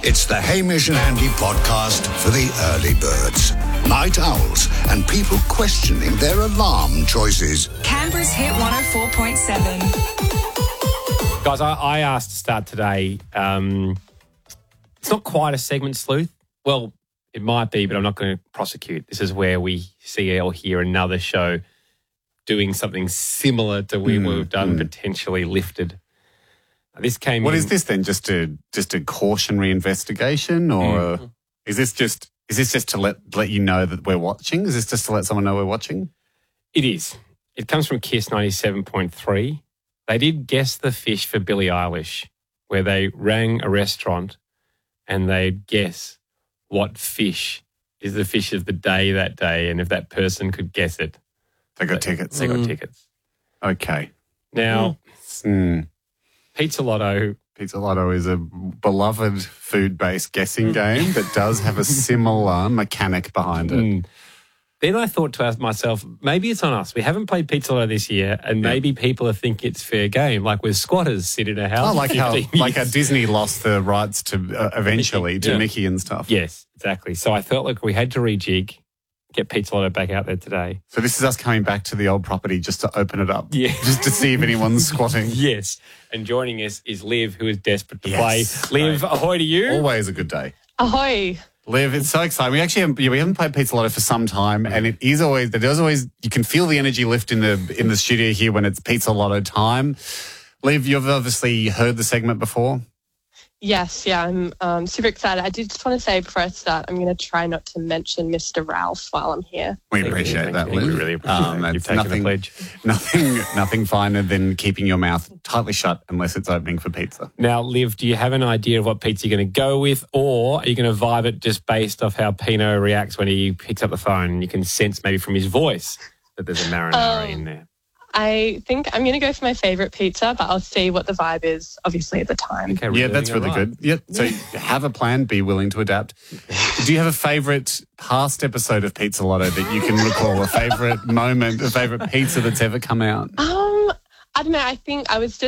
It's the Hamish and Andy podcast for the early birds, night owls, and people questioning their alarm choices. Canberra's Hit 104.7. Guys, I asked to start today. It's not quite a segment sleuth. Well, it might be, but I'm not going to prosecute. This is where we see or hear another show doing something similar to what we've done, potentially lifted. This came. What is this then? Just a cautionary investigation, or is this just to let you know that we're watching? Is this just to let someone know we're watching? It is. It comes from Kiss 97.3. They did Guess the Fish for Billie Eilish, where they rang a restaurant and they'd guess what fish is the fish of the day that day, and if that person could guess it, they got tickets. They got tickets. Okay. Now, Pizza Lotto. Pizza Lotto is a beloved food-based guessing game that does have a similar mechanic behind it. Then I thought to myself, maybe it's on us. We haven't played Pizza Lotto this year, and maybe people think it's fair game, like we're squatters sit in a house. Oh, like how Disney lost the rights to eventually to Mickey and stuff. Yes, exactly. So I felt like we had to rejig, get Pizza Lotto back out there today. So this is us coming back to the old property just to open it up. Yeah. Just to see if anyone's squatting. Yes. And joining us is Liv, who is desperate to play. Liv, ahoy to you. Always a good day. Ahoy. Liv, it's so exciting. We haven't played Pizza Lotto for some time, and there's always you can feel the energy lift in the studio here when it's Pizza Lotto time. Liv, you've obviously heard the segment before. Yes, yeah, I'm super excited. I did just want to say before I start, I'm going to try not to mention Mr. Ralph while I'm here. We appreciate that, Liv. We really appreciate that. You've taken the pledge. Nothing finer than keeping your mouth tightly shut unless it's opening for pizza. Now, Liv, do you have an idea of what pizza you're going to go with, or are you going to vibe it just based off how Pino reacts when he picks up the phone, and you can sense maybe from his voice that there's a marinara in there? I think I'm going to go for my favourite pizza, but I'll see what the vibe is, obviously, at the time. Okay, yeah, that's really good. Yeah, so have a plan, be willing to adapt. Do you have a favourite past episode of Pizza Lotto that you can recall, a favourite moment, a favourite pizza that's ever come out? I don't know. I think I was just